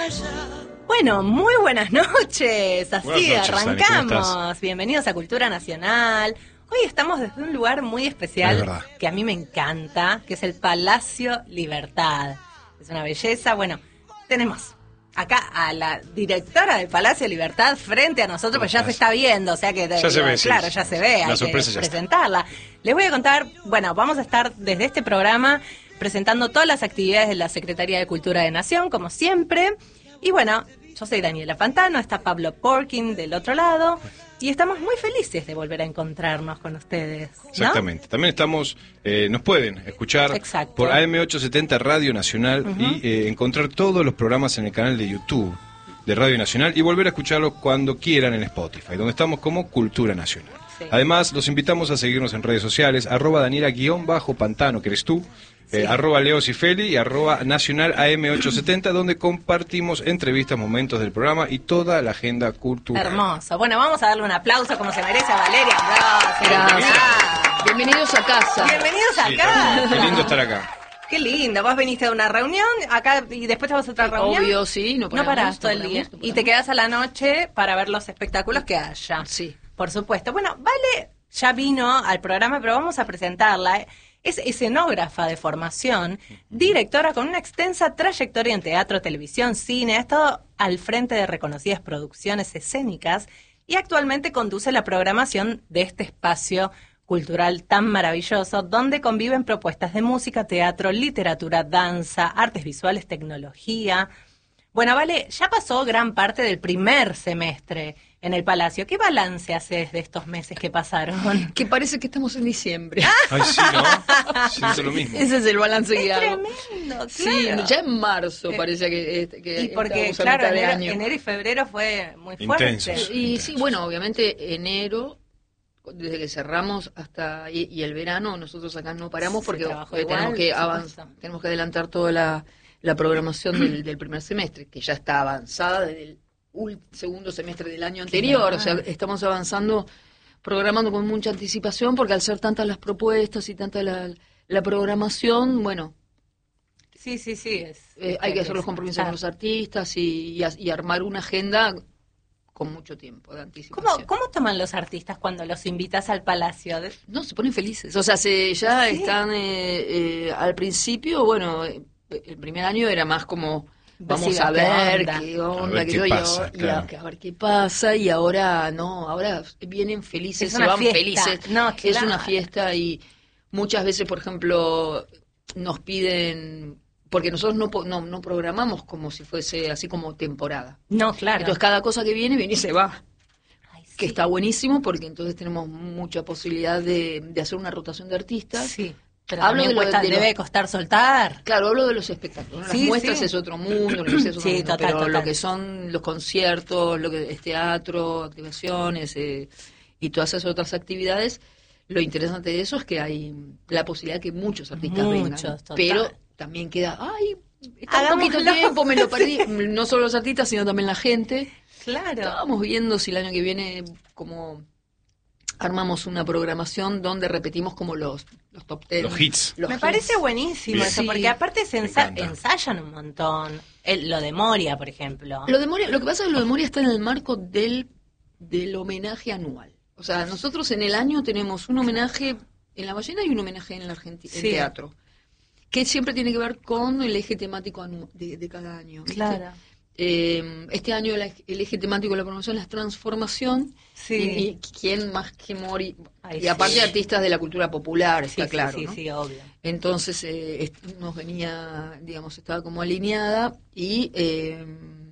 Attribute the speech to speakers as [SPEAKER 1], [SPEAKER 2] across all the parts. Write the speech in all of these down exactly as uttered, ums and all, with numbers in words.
[SPEAKER 1] Bueno, muy buenas noches. Así
[SPEAKER 2] buenas noches,
[SPEAKER 1] arrancamos.
[SPEAKER 2] Dani,
[SPEAKER 1] Bienvenidos a Cultura Nacional. Hoy estamos desde un lugar muy especial que a mí me encanta, que es el Palacio Libertad. Es una belleza. Bueno, tenemos acá a la directora del Palacio Libertad frente a nosotros, pues ya se está viendo, o sea que
[SPEAKER 2] ya se ve,
[SPEAKER 1] claro,
[SPEAKER 2] sí,
[SPEAKER 1] ya se ve,
[SPEAKER 2] la
[SPEAKER 1] hay
[SPEAKER 2] sorpresa
[SPEAKER 1] que
[SPEAKER 2] ya
[SPEAKER 1] presentarla. Está. Les voy a contar, bueno, vamos a estar desde este programa presentando todas las actividades de la Secretaría de Cultura de Nación, como siempre. Y bueno, yo soy Daniela Pantano, está Pablo Porkin del otro lado, y estamos muy felices de volver a encontrarnos con ustedes, ¿no?
[SPEAKER 2] Exactamente. También estamos, eh, nos pueden escuchar
[SPEAKER 1] Exacto.
[SPEAKER 2] por A M ochocientos setenta Radio Nacional uh-huh. y eh, encontrar todos los programas en el canal de YouTube de Radio Nacional y volver a escucharlos cuando quieran en Spotify, donde estamos como Cultura Nacional. Sí. Además, los invitamos a seguirnos en redes sociales, arroba Daniela-Pantano, que eres tú, sí. eh, arroba Leo Cifeli y arroba Nacional A M ochocientos setenta, donde compartimos entrevistas, momentos del programa y toda la agenda cultural.
[SPEAKER 1] Hermoso. Bueno, vamos a darle un aplauso como se merece a Valeria.
[SPEAKER 3] Gracias. Gracias. Bienvenidos a casa.
[SPEAKER 1] Bienvenidos a
[SPEAKER 2] sí,
[SPEAKER 1] casa.
[SPEAKER 2] Qué lindo estar acá.
[SPEAKER 1] Qué lindo, vos viniste de una reunión acá y después te vas a otra reunión.
[SPEAKER 3] Obvio, sí, no paramos.
[SPEAKER 1] No parás todo
[SPEAKER 3] no
[SPEAKER 1] el día.
[SPEAKER 3] No
[SPEAKER 1] y te quedás a la noche para ver los espectáculos que haya.
[SPEAKER 3] Sí.
[SPEAKER 1] Por supuesto. Bueno, Vale ya vino al programa, pero vamos a presentarla. Es escenógrafa de formación, directora con una extensa trayectoria en teatro, televisión, cine, ha estado al frente de reconocidas producciones escénicas y actualmente conduce la programación de este espacio cultural tan maravilloso, donde conviven propuestas de música, teatro, literatura, danza, artes visuales, tecnología. Bueno, Vale, ya pasó gran parte del primer semestre en el Palacio. ¿Qué balance haces de estos meses que pasaron?
[SPEAKER 3] Que parece que estamos en diciembre.
[SPEAKER 2] Ay, sí, ¿no? Siento lo mismo.
[SPEAKER 3] Ese es el balance
[SPEAKER 1] es
[SPEAKER 3] que hago.
[SPEAKER 1] Tremendo, claro.
[SPEAKER 3] Sí, ya en marzo eh, parecía que, que
[SPEAKER 1] y porque,
[SPEAKER 3] estamos a
[SPEAKER 1] claro,
[SPEAKER 3] mitad de
[SPEAKER 1] enero,
[SPEAKER 3] año.
[SPEAKER 1] enero y febrero fue muy fuerte.
[SPEAKER 2] Intensos,
[SPEAKER 3] y
[SPEAKER 2] intensos.
[SPEAKER 3] sí, bueno, obviamente enero, desde que cerramos hasta y, y el verano, nosotros acá no paramos
[SPEAKER 1] sí,
[SPEAKER 3] porque
[SPEAKER 1] igual,
[SPEAKER 3] tenemos que avanzar, tenemos que adelantar toda la, la programación del, del primer semestre, que ya está avanzada desde el segundo semestre del año anterior, o sea, estamos avanzando, programando con mucha anticipación, porque al ser tantas las propuestas y tanta la, la programación, bueno,
[SPEAKER 1] sí, sí, sí, es,
[SPEAKER 3] eh, hay que hacer los compromisos con los artistas y, y, y armar una agenda con mucho tiempo de anticipación.
[SPEAKER 1] ¿Cómo, ¿Cómo toman los artistas cuando los invitas al Palacio?
[SPEAKER 3] No, se ponen felices, o sea, se, ya ¿sí? están, eh, eh, al principio, bueno, el primer año era más como vamos a ver qué onda, qué pasa, y a, a ver qué pasa, y ahora no, ahora vienen felices, se van
[SPEAKER 1] fiesta.
[SPEAKER 3] felices,
[SPEAKER 1] no, claro.
[SPEAKER 3] Es una fiesta y muchas veces, por ejemplo, nos piden, porque nosotros no, no, no programamos como si fuese así como temporada.
[SPEAKER 1] No, claro.
[SPEAKER 3] Entonces cada cosa que viene, viene y se va.
[SPEAKER 1] Ay, sí.
[SPEAKER 3] Que está buenísimo porque entonces tenemos mucha posibilidad de, de hacer una rotación de artistas.
[SPEAKER 1] Sí. Pero
[SPEAKER 3] hablo de lo
[SPEAKER 1] cuesta,
[SPEAKER 3] de
[SPEAKER 1] debe
[SPEAKER 3] los,
[SPEAKER 1] costar soltar.
[SPEAKER 3] Claro, hablo de los espectáculos. ¿no? Las
[SPEAKER 1] sí,
[SPEAKER 3] muestras
[SPEAKER 1] sí.
[SPEAKER 3] es otro mundo, la universidad es otro
[SPEAKER 1] sí,
[SPEAKER 3] mundo,
[SPEAKER 1] total,
[SPEAKER 3] pero
[SPEAKER 1] total.
[SPEAKER 3] lo que son los conciertos, lo que es teatro, activaciones eh, y todas esas otras actividades, lo interesante de eso es que hay la posibilidad de que muchos artistas
[SPEAKER 1] muchos,
[SPEAKER 3] vengan.
[SPEAKER 1] Total.
[SPEAKER 3] Pero también queda, ay, está un poquito tiempo, me lo perdí. No solo los artistas, sino también la gente.
[SPEAKER 1] Claro.
[SPEAKER 3] Estábamos viendo si el año que viene como armamos una programación donde repetimos como los, los top ten.
[SPEAKER 2] Los hits.
[SPEAKER 3] Los
[SPEAKER 1] Me
[SPEAKER 3] hits.
[SPEAKER 1] parece buenísimo
[SPEAKER 2] Bien.
[SPEAKER 1] eso,
[SPEAKER 3] Sí.
[SPEAKER 1] porque aparte se ensa- ensayan un montón. El, lo de Moria, por ejemplo.
[SPEAKER 3] Lo de Moria, lo que pasa es que lo de Moria está en el marco del, del homenaje anual. O sea, nosotros en el año tenemos un homenaje en La Ballena y un homenaje en la Argentina,
[SPEAKER 1] Sí.
[SPEAKER 3] en teatro, que siempre tiene que ver con el eje temático anu- de, de cada año. ¿viste?
[SPEAKER 1] Claro.
[SPEAKER 3] Eh, este año la, el eje temático de la promoción es transformación.
[SPEAKER 1] Sí.
[SPEAKER 3] Y, y quién más que Mori.
[SPEAKER 1] Ay,
[SPEAKER 3] y aparte
[SPEAKER 1] sí.
[SPEAKER 3] artistas de la cultura popular, está
[SPEAKER 1] sí,
[SPEAKER 3] claro.
[SPEAKER 1] Sí, sí,
[SPEAKER 3] ¿no?
[SPEAKER 1] sí, obvio.
[SPEAKER 3] Entonces eh, est- nos venía, digamos, estaba como alineada. Y, eh,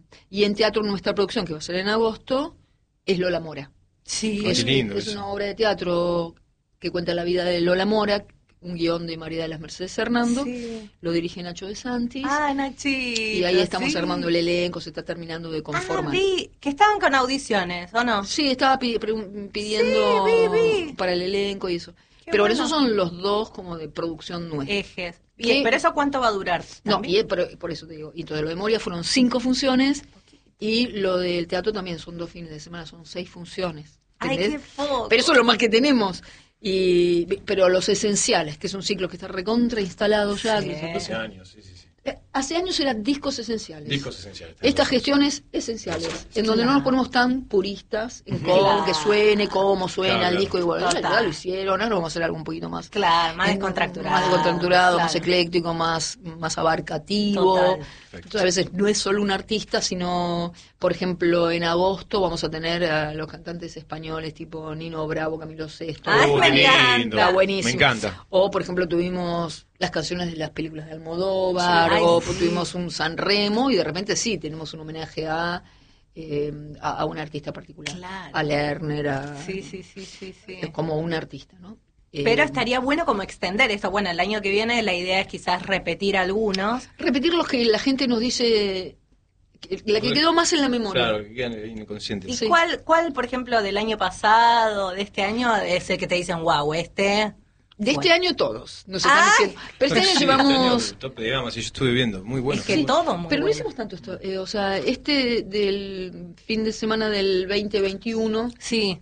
[SPEAKER 3] y en teatro nuestra producción, que va a ser en agosto, es Lola Mora.
[SPEAKER 1] Sí.
[SPEAKER 3] Es,
[SPEAKER 2] Qué lindo
[SPEAKER 3] es
[SPEAKER 2] eso.
[SPEAKER 3] una obra de teatro que cuenta la vida de Lola Mora, un guión de María de las Mercedes Hernando,
[SPEAKER 1] Sí.
[SPEAKER 3] lo dirige Nacho de Santis,
[SPEAKER 1] Ah, Nachito.
[SPEAKER 3] y ahí estamos
[SPEAKER 1] sí.
[SPEAKER 3] armando el elenco, se está terminando de
[SPEAKER 1] Ah,
[SPEAKER 3] conformar.
[SPEAKER 1] vi que estaban con audiciones, ¿o no?
[SPEAKER 3] Sí, estaba pi- pre- pidiendo
[SPEAKER 1] Sí, vi, vi.
[SPEAKER 3] para el elenco y eso.
[SPEAKER 1] Qué
[SPEAKER 3] Pero
[SPEAKER 1] bueno.
[SPEAKER 3] esos son los dos como de producción nuestra.
[SPEAKER 1] Ejes. ¿Y
[SPEAKER 3] ¿Qué?
[SPEAKER 1] pero eso cuánto va a durar?
[SPEAKER 3] No,
[SPEAKER 1] ¿También?
[SPEAKER 3] y pero, por eso te digo, y entonces lo de Moria fueron cinco funciones y lo del teatro también son dos fines de semana, son seis funciones.
[SPEAKER 1] Ay,
[SPEAKER 3] ¿entendés?
[SPEAKER 1] qué poco.
[SPEAKER 3] Pero eso es lo más que tenemos. Y, pero los esenciales, que es un ciclo que está recontra instalado ya.
[SPEAKER 1] Sí.
[SPEAKER 3] que nosotros-
[SPEAKER 2] doce años, sí, sí, sí.
[SPEAKER 3] Eh, Hace años eran discos esenciales.
[SPEAKER 2] Discos esenciales.
[SPEAKER 3] Estas gestiones esenciales, en donde
[SPEAKER 1] Claro.
[SPEAKER 3] no nos ponemos tan puristas en cómo
[SPEAKER 1] Claro.
[SPEAKER 3] que suene, cómo suena
[SPEAKER 2] Claro,
[SPEAKER 3] el disco. Y bueno,
[SPEAKER 1] Total.
[SPEAKER 3] ya lo hicieron, ahora vamos a hacer algo un poquito más.
[SPEAKER 1] Claro, más
[SPEAKER 3] eh,
[SPEAKER 1] descontracturado.
[SPEAKER 3] Más descontracturado, más
[SPEAKER 1] Claro.
[SPEAKER 3] ecléctico, más, más abarcativo.
[SPEAKER 1] Total.
[SPEAKER 3] Entonces, a veces no es solo un artista, sino, por ejemplo, en agosto vamos a tener a los cantantes españoles tipo Nino Bravo, Camilo Sesto.
[SPEAKER 1] Ay,
[SPEAKER 2] Oh,
[SPEAKER 1] me
[SPEAKER 2] qué
[SPEAKER 1] encanta.
[SPEAKER 2] lindo.
[SPEAKER 3] Está buenísimo.
[SPEAKER 2] Me encanta.
[SPEAKER 3] O, por ejemplo, tuvimos las canciones de las películas de Almodóvar,
[SPEAKER 1] Sí. Ay,
[SPEAKER 3] o
[SPEAKER 1] sí.
[SPEAKER 3] tuvimos un San Remo, y de repente sí, tenemos un homenaje a, eh, a, a un artista particular.
[SPEAKER 1] Claro.
[SPEAKER 3] A Lerner, a,
[SPEAKER 1] Sí, sí, sí, sí, sí.
[SPEAKER 3] como un artista, ¿no? Eh,
[SPEAKER 1] Pero estaría bueno como extender esto. Bueno, el año que viene la idea es quizás repetir algunos.
[SPEAKER 3] repetir los que la gente nos dice, que- la que quedó más en la memoria.
[SPEAKER 2] Claro, que quedan inconscientes.
[SPEAKER 1] ¿Y
[SPEAKER 3] Sí.
[SPEAKER 1] cuál, cuál, por ejemplo, del año pasado, de este año, es el que te dicen, wow, este...
[SPEAKER 3] De este
[SPEAKER 1] Bueno.
[SPEAKER 3] año todos nos están
[SPEAKER 1] ¡Ay!
[SPEAKER 3] diciendo. Pero este año
[SPEAKER 2] Sí,
[SPEAKER 3] llevamos...
[SPEAKER 2] este año, tope de gama, sí, yo estuve viendo, muy bueno.
[SPEAKER 1] Es que
[SPEAKER 2] muy bueno.
[SPEAKER 1] todo muy
[SPEAKER 3] Pero no
[SPEAKER 1] bueno.
[SPEAKER 3] hicimos tanto esto. eh, o sea, este del fin de semana del veinte veintiuno
[SPEAKER 1] Sí.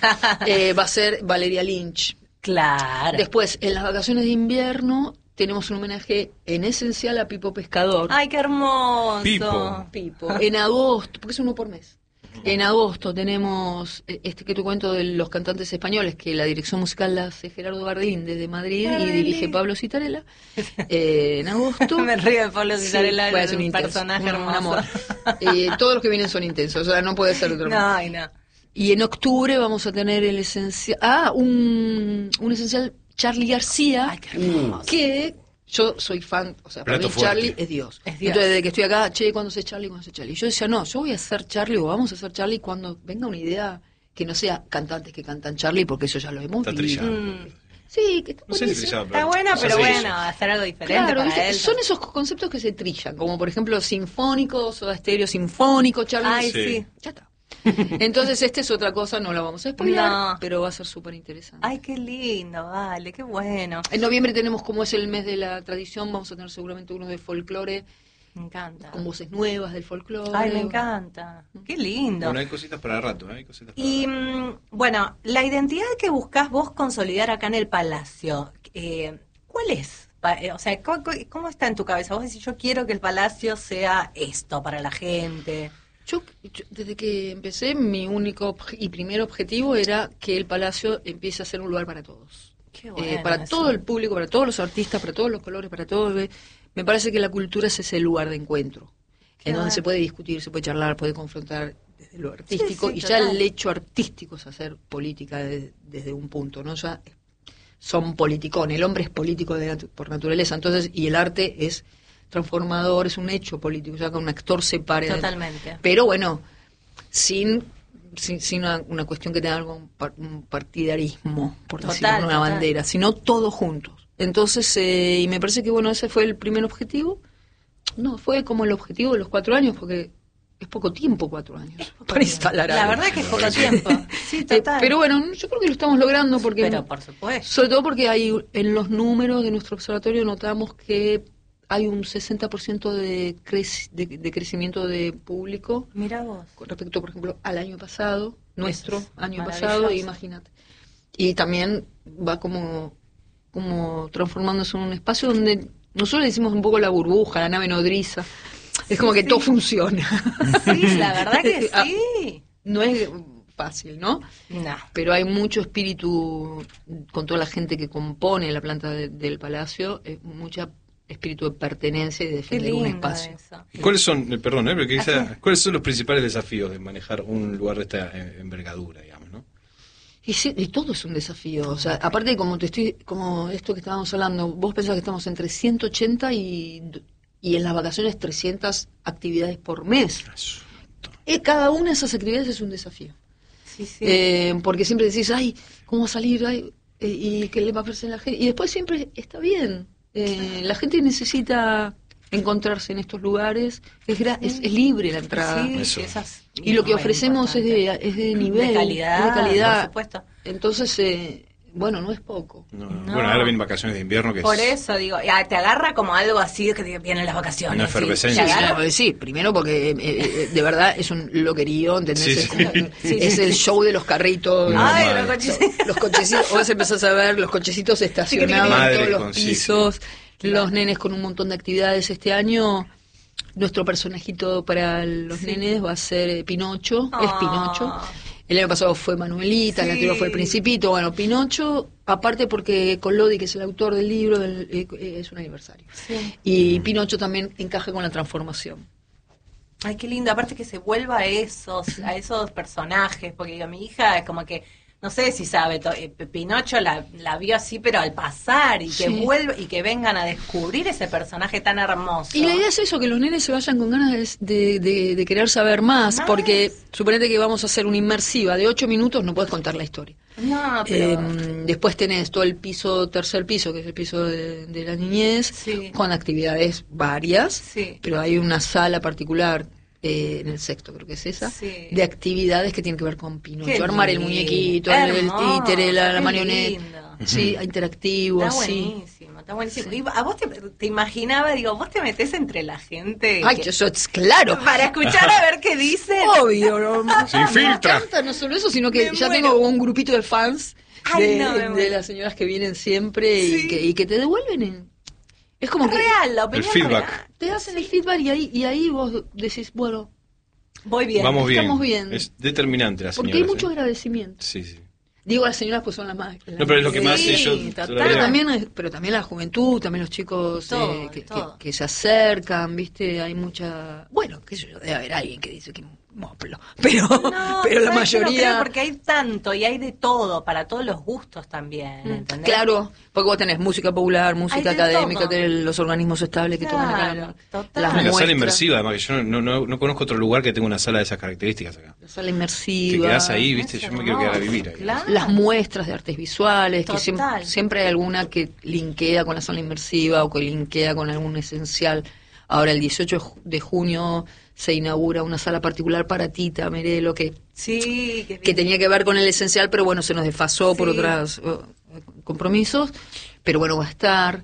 [SPEAKER 3] eh, va a ser Valeria Lynch.
[SPEAKER 1] Claro.
[SPEAKER 3] Después, en las vacaciones de invierno, tenemos un homenaje en esencial a Pipo Pescador.
[SPEAKER 1] Ay, qué hermoso.
[SPEAKER 2] Pipo.
[SPEAKER 3] Pipo. En agosto, porque es uno por mes. En agosto tenemos eh, este que te cuento de los cantantes españoles, que la dirección musical la hace Gerardo Bardín desde Madrid y
[SPEAKER 1] Ay.
[SPEAKER 3] dirige Pablo Citarella. Eh, en agosto.
[SPEAKER 1] Me río de Pablo
[SPEAKER 3] Sí,
[SPEAKER 1] Citarella,
[SPEAKER 3] puede
[SPEAKER 1] es
[SPEAKER 3] ser
[SPEAKER 1] un
[SPEAKER 3] intenso,
[SPEAKER 1] personaje
[SPEAKER 3] un- un
[SPEAKER 1] hermoso.
[SPEAKER 3] amor. Eh, todos los que vienen son intensos, o sea, no puede ser de otro modo.
[SPEAKER 1] No, ay, no.
[SPEAKER 3] Y en octubre vamos a tener el esencial. Ah, un, un esencial Charly García.
[SPEAKER 1] Ay, qué hermoso.
[SPEAKER 3] Que yo soy fan, o sea, para
[SPEAKER 2] Plato
[SPEAKER 3] mí
[SPEAKER 2] fuerte.
[SPEAKER 3] Charly es Dios.
[SPEAKER 1] Es Dios.
[SPEAKER 3] Entonces, desde que estoy acá, che, ¿cuándo se Charly? ¿Cuándo se Charly? Yo decía, no, yo voy a hacer Charly o vamos a hacer Charly cuando venga una idea que no sea cantantes que cantan Charly, porque eso ya lo hemos
[SPEAKER 2] Está
[SPEAKER 3] visto.
[SPEAKER 2] trillado.
[SPEAKER 1] Mm.
[SPEAKER 3] Sí, que está
[SPEAKER 2] No sé si
[SPEAKER 3] buenísimo.
[SPEAKER 2] trillado,
[SPEAKER 1] Está bueno,
[SPEAKER 2] o sea,
[SPEAKER 1] pero
[SPEAKER 2] se
[SPEAKER 1] bueno,
[SPEAKER 2] hizo.
[SPEAKER 1] hacer algo diferente
[SPEAKER 3] Claro,
[SPEAKER 1] para
[SPEAKER 3] ¿viste?
[SPEAKER 1] él.
[SPEAKER 3] Son esos conceptos que se trillan, como por ejemplo sinfónico, Soda Stereo sinfónico, Charly.
[SPEAKER 1] Ay,
[SPEAKER 2] Sí.
[SPEAKER 1] sí.
[SPEAKER 3] Ya está. Entonces, este es otra cosa, no la vamos a spoiler,
[SPEAKER 1] No.
[SPEAKER 3] pero va a ser súper interesante.
[SPEAKER 1] Ay, qué lindo, vale, qué bueno.
[SPEAKER 3] En noviembre tenemos, como es el mes de la tradición, vamos a tener seguramente uno de folclore,
[SPEAKER 1] Me encanta.
[SPEAKER 3] con voces nuevas del folclore.
[SPEAKER 1] Ay, me encanta. Qué lindo.
[SPEAKER 2] Bueno, hay cositas para rato, ¿eh? Hay cositas para
[SPEAKER 1] Y
[SPEAKER 2] rato.
[SPEAKER 1] mm, bueno, la identidad que buscás vos consolidar acá en el Palacio, eh, ¿cuál es? Pa- eh, O sea, ¿cómo, cómo está en tu cabeza? Vos decís, yo quiero que el Palacio sea esto para la gente.
[SPEAKER 3] Yo, yo, desde que empecé, mi único obje- y primer objetivo era que el Palacio empiece a ser un lugar para todos.
[SPEAKER 1] Qué
[SPEAKER 3] Eh,
[SPEAKER 1] bueno
[SPEAKER 3] para
[SPEAKER 1] eso.
[SPEAKER 3] todo el público, para todos los artistas, para todos los colores, para todo. el- Me parece que la cultura es ese lugar de encuentro,
[SPEAKER 1] Qué
[SPEAKER 3] en donde
[SPEAKER 1] bueno.
[SPEAKER 3] se puede discutir, se puede charlar, puede confrontar desde lo artístico,
[SPEAKER 1] sí,
[SPEAKER 3] y ya
[SPEAKER 1] total.
[SPEAKER 3] el hecho artístico es hacer política de- desde un punto, ¿no? Ya son politicones, el hombre es político de natu- por naturaleza, entonces, y el arte es transformador, es un hecho político, ya que un actor se pare.
[SPEAKER 1] Totalmente.
[SPEAKER 3] Pero bueno, sin, sin, sin una, una cuestión que tenga algo, un, par- un partidarismo, por
[SPEAKER 1] Total,
[SPEAKER 3] decirlo, una
[SPEAKER 1] total.
[SPEAKER 3] bandera, sino todos juntos. Entonces, eh, y me parece que bueno, ese fue el primer objetivo. No, fue como el objetivo de los cuatro años, porque es poco tiempo, cuatro años, para instalar
[SPEAKER 1] La
[SPEAKER 3] algo.
[SPEAKER 1] verdad es que es poco tiempo. Sí,
[SPEAKER 3] Eh,
[SPEAKER 1] total.
[SPEAKER 3] pero bueno, yo creo que lo estamos logrando, porque
[SPEAKER 1] Pero por supuesto.
[SPEAKER 3] sobre todo porque hay en los números de nuestro observatorio notamos que hay un sesenta por ciento de, crec- de, de crecimiento de público
[SPEAKER 1] Mira vos.
[SPEAKER 3] con respecto, por ejemplo, al año pasado, nuestro
[SPEAKER 1] Eso es
[SPEAKER 3] año
[SPEAKER 1] maravilloso.
[SPEAKER 3] pasado, imagínate. Y también va como, como transformándose en un espacio donde nosotros le decimos un poco la burbuja, la nave nodriza. Es como que
[SPEAKER 1] sí.
[SPEAKER 3] todo funciona.
[SPEAKER 1] Sí, la verdad que
[SPEAKER 3] Ah,
[SPEAKER 1] sí.
[SPEAKER 3] No es fácil, ¿no?
[SPEAKER 1] No.
[SPEAKER 3] Pero hay mucho espíritu con toda la gente que compone la planta de- del palacio, eh, mucha espíritu de pertenencia y de
[SPEAKER 1] Qué
[SPEAKER 3] defender un
[SPEAKER 1] lindo
[SPEAKER 3] espacio.
[SPEAKER 1] eso.
[SPEAKER 2] ¿Y ¿Cuáles son, eh, perdón, eh, pero que quizá-
[SPEAKER 1] Ajá.
[SPEAKER 2] ¿cuáles son los principales desafíos de manejar un lugar de esta eh, envergadura, digamos, no?
[SPEAKER 3] Y, sí, y todo es un desafío, o sea, aparte de como te estoy, como esto que estábamos hablando, vos pensás que estamos entre ciento ochenta y, y en las vacaciones trescientas actividades por mes.
[SPEAKER 2] Eso.
[SPEAKER 3] Eh, cada una de esas actividades es un desafío.
[SPEAKER 1] Sí, sí.
[SPEAKER 3] Eh, porque siempre decís, ay, ¿cómo va a salir? Ay, eh, ¿y qué le va a ofrecer a la gente? Y después siempre está bien. Eh, la gente necesita encontrarse en estos lugares. Es, gra- es, es libre la entrada.
[SPEAKER 1] Sí,
[SPEAKER 2] Eso.
[SPEAKER 1] sí, esas-
[SPEAKER 3] Y lo que
[SPEAKER 1] muy
[SPEAKER 3] ofrecemos es de,
[SPEAKER 1] importante.
[SPEAKER 3] es de nivel.
[SPEAKER 1] De calidad,
[SPEAKER 3] de calidad.
[SPEAKER 1] por supuesto.
[SPEAKER 3] Entonces, eh, bueno, no es poco.
[SPEAKER 2] No,
[SPEAKER 1] No.
[SPEAKER 2] Bueno, ahora vienen vacaciones de invierno que
[SPEAKER 1] Por
[SPEAKER 2] es...
[SPEAKER 1] eso digo, ya, te agarra como algo así de que te vienen las vacaciones.
[SPEAKER 2] Una
[SPEAKER 1] sí.
[SPEAKER 2] efervescencia.
[SPEAKER 1] Te
[SPEAKER 3] Sí,
[SPEAKER 1] agarra-
[SPEAKER 3] no, sí, primero porque eh, eh, de verdad es un loquerío, ¿entendés?
[SPEAKER 2] Sí,
[SPEAKER 3] es
[SPEAKER 2] sí.
[SPEAKER 3] como-
[SPEAKER 1] Sí,
[SPEAKER 3] es
[SPEAKER 1] sí,
[SPEAKER 3] el
[SPEAKER 1] sí.
[SPEAKER 3] show de los carritos.
[SPEAKER 2] No,
[SPEAKER 1] Ay,
[SPEAKER 2] madre.
[SPEAKER 1] los cochecitos.
[SPEAKER 3] Los cochecitos, vos empezás a ver los cochecitos estacionados
[SPEAKER 2] Madre
[SPEAKER 3] en todos
[SPEAKER 2] con
[SPEAKER 3] los
[SPEAKER 2] sí,
[SPEAKER 3] pisos,
[SPEAKER 1] Claro.
[SPEAKER 3] Los nenes con un montón de actividades este año. Nuestro personajito para los sí. nenes va a ser eh, Pinocho, oh. es Pinocho. El año pasado fue Manuelita, sí. el anterior fue El Principito. Bueno, Pinocho, aparte porque Collodi, que es el autor del libro, del, eh, es un aniversario. Sí. Y Pinocho también encaja con la transformación.
[SPEAKER 1] Ay, qué lindo, aparte que se vuelva a esos, a esos personajes, porque digo, mi hija es como que, no sé si sabe, to, eh, Pinocho la, la vio así, pero al pasar, y que sí. vuelva, y que vengan a descubrir ese personaje tan hermoso.
[SPEAKER 3] Y la idea es eso, que los nenes se vayan con ganas de, de, de querer saber más, ¿Más? Porque suponete que vamos a hacer una inmersiva de ocho minutos, no puedes contar la historia.
[SPEAKER 1] No, pero...
[SPEAKER 3] Eh, después tenés todo el piso, tercer piso, que es el piso de, de la niñez, sí. con actividades varias, sí. pero hay una sala particular, eh, en el sexto creo que es esa, sí. de actividades que tienen que ver con Pinocho, armar el muñequito, el, el títere, la, la marioneta, sí, interactivo,
[SPEAKER 1] está
[SPEAKER 3] sí.
[SPEAKER 1] buenísimo, está buenísimo. Y a vos te, te imaginaba, digo, vos te metés entre la gente.
[SPEAKER 3] Ay, que, yo, es claro.
[SPEAKER 1] Para escuchar a ver qué dicen.
[SPEAKER 3] Obvio, no,
[SPEAKER 2] se infiltra.
[SPEAKER 3] Me encanta, no solo eso, sino que me ya muero. Tengo un grupito de fans
[SPEAKER 1] Ay,
[SPEAKER 3] de,
[SPEAKER 1] no,
[SPEAKER 3] de las señoras que vienen siempre sí. y, que, y que te devuelven en... Es como
[SPEAKER 1] es
[SPEAKER 3] que
[SPEAKER 1] real, la opinión
[SPEAKER 2] el feedback.
[SPEAKER 1] Real.
[SPEAKER 3] Te hacen el feedback y ahí, y ahí vos decís, bueno,
[SPEAKER 1] voy bien,
[SPEAKER 2] vamos bien.
[SPEAKER 3] Estamos bien.
[SPEAKER 2] Es determinante la señora.
[SPEAKER 3] Porque hay mucho ¿eh? agradecimiento.
[SPEAKER 2] Sí, sí.
[SPEAKER 3] Digo, las señoras pues son las más... Las
[SPEAKER 2] no, pero es lo que
[SPEAKER 3] sí,
[SPEAKER 2] más ellos...
[SPEAKER 3] Pero también, pero también la juventud, también los chicos todo, eh, que, que, que se acercan, ¿viste? Hay mucha... Bueno, qué sé yo, debe haber alguien que dice que... Moplo. Pero,
[SPEAKER 1] no,
[SPEAKER 3] pero la mayoría...
[SPEAKER 1] No porque hay tanto y hay de todo, para todos los gustos también, ¿entendés?
[SPEAKER 3] Claro, porque vos tenés música popular, música académica, tenés los organismos estables que claro, toman acá la, las
[SPEAKER 2] la sala inmersiva, además, que yo no, no, no conozco otro lugar que tenga una sala de esas características acá.
[SPEAKER 3] La sala inmersiva.
[SPEAKER 2] Te quedás ahí, ¿viste? Yo me quiero quedar a vivir ahí.
[SPEAKER 3] Claro. Las muestras de artes visuales, Total. que siempre, siempre hay alguna que linkea con la sala inmersiva o que linkea con algún esencial. Ahora, el dieciocho de junio se inaugura una sala particular para Tita Merelo, que,
[SPEAKER 1] sí,
[SPEAKER 3] que tenía que ver con el esencial, pero bueno, se nos desfasó sí. por otros uh, compromisos. Pero bueno, va a estar...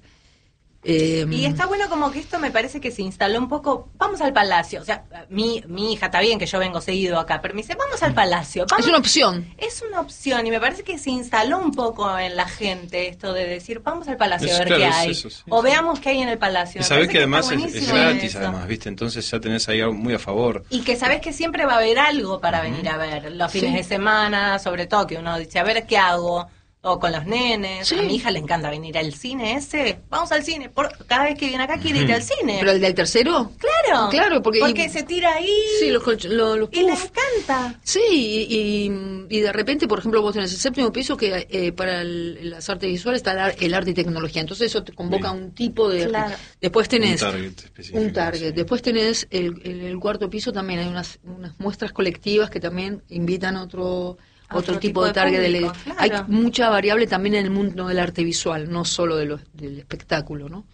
[SPEAKER 3] Eh,
[SPEAKER 1] y está bueno como que esto me parece que se instaló un poco, vamos al Palacio, o sea, mi, mi hija, está bien que yo vengo seguido acá, pero me dice, vamos al Palacio. Vamos.
[SPEAKER 3] Es una opción.
[SPEAKER 1] Es una opción y me parece que se instaló un poco en la gente esto de decir, vamos al Palacio es, a ver
[SPEAKER 2] claro,
[SPEAKER 1] qué hay,
[SPEAKER 2] eso, sí,
[SPEAKER 1] o
[SPEAKER 2] sí.
[SPEAKER 1] veamos qué hay en el Palacio.
[SPEAKER 2] Y sabés que, que además es, es gratis, además, ¿viste? Entonces ya tenés ahí algo muy a favor.
[SPEAKER 1] Y que sabés que siempre va a haber algo para uh-huh. venir a ver, los fines sí. de semana, sobre todo, que uno dice, a ver qué hago. O con los nenes. Sí. A mi hija le encanta venir al cine ese. Vamos al cine. Por, cada vez que viene acá quiere ir al cine.
[SPEAKER 3] ¿Pero el del tercero?
[SPEAKER 1] Claro.
[SPEAKER 3] Claro, porque...
[SPEAKER 1] Porque
[SPEAKER 3] y,
[SPEAKER 1] se tira ahí.
[SPEAKER 3] Sí, los, los, los
[SPEAKER 1] y le encanta.
[SPEAKER 3] Sí, y, y, y de repente, por ejemplo, vos tenés el séptimo piso que eh, para el, las artes visuales está el, el arte y tecnología. Entonces eso te convoca a un tipo de...
[SPEAKER 1] Claro.
[SPEAKER 3] Después tenés...
[SPEAKER 2] Un target específico.
[SPEAKER 3] Un target.
[SPEAKER 2] Sí.
[SPEAKER 3] Después tenés el, el, el cuarto piso también. Hay unas, unas muestras colectivas que también invitan a otro... Otro, otro tipo, tipo de target. De público, claro. Hay mucha variable también en el mundo del arte visual, no solo de los, del espectáculo, ¿no?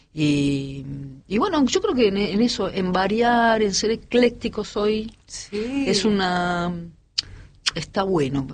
[SPEAKER 3] Y, y bueno, yo creo que en, en eso, en variar, en ser eclécticos hoy,
[SPEAKER 1] sí.
[SPEAKER 3] es una... está bueno.